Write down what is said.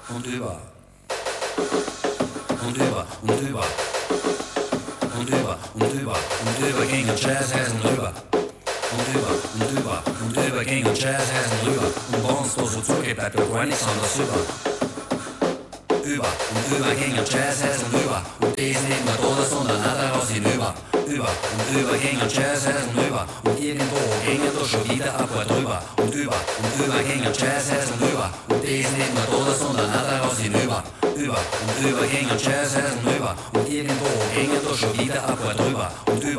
und über und über und über und über und über und über ging ein Jazzhäsen rüber und über und über und über ging ein Jazzhäsen rüber und bei uns da so zugeht, bleibt ja gar nichts anderes über. Über und über ging ein Jazzhäsen rüber und die ist nicht mehr da, sondern auch daraus hinüber. Über und über ging ein Jazzhäsen rüber und irgendwo gingen da schon wieder ein paar drüber und über ging ein Jazzhäsen rüber und die ist nicht mehr da, sondern auch daraus hinüber. Über und über ging ein Jazzhäsen rüber und irgendwo gingen da schon wieder ein paar drüber und über